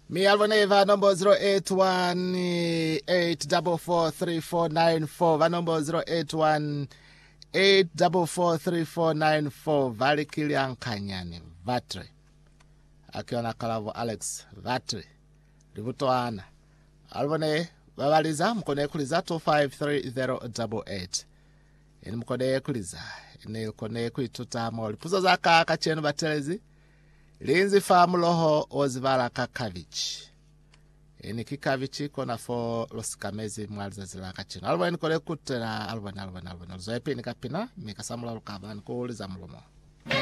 Mi alvaneva number 081-844-3494 va number 081-844-3494 vali Kilian Kanyani Vatre akiona kalavo Alex Vatre livutoana alvane vavaliza mkone kuliza 253088 ini mkone kuliza ini kone kuituta moli puzo zaka kachenu batelezi linzi famuloho ozivala kakavich ini kikavichi kona fo losikamezi mwaliza zila kachenu alvane kone kutela alvane zoepi nikapina mikasamula lukabani kuuliza mlomo